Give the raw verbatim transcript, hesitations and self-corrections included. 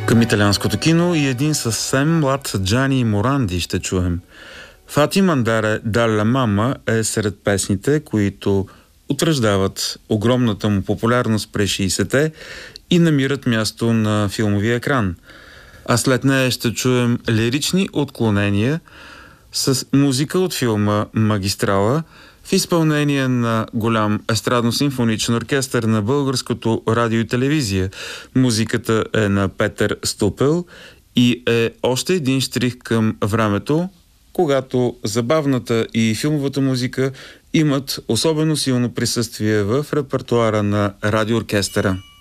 Към италианското кино и един съвсем млад Джани Моранди ще чуем. Фати Мандаре Далла Мама е сред песните, които утвърждават огромната му популярност през шейсетте и намират място на филмовия екран. А след нея ще чуем лирични отклонения с музика от филма Магистрала в изпълнение на голям естрадно-симфоничен оркестър на Българското радио и телевизия. Музиката е на Петър Ступел и е още един щрих към времето, когато забавната и филмовата музика имат особено силно присъствие в репертоара на радиооркестъра.